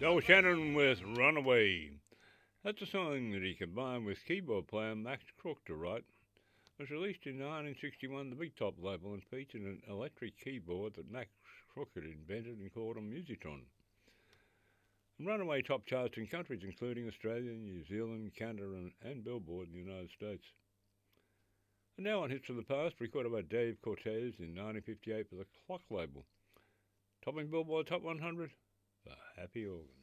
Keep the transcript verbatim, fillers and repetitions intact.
Joel Shannon with Runaway. That's a song that he combined with keyboard player Max Crook to write. It was released in nineteen sixty-one, the Big Top label, and featured an electric keyboard that Max Crook had invented and called a Musitron. And Runaway top charts in countries including Australia, New Zealand, Canada, and, and Billboard in the United States. And now on Hits of the Past, recorded by Dave Cortez in nineteen fifty-eight for the Clock label. Topping Billboard Top one hundred, The Happy Organ.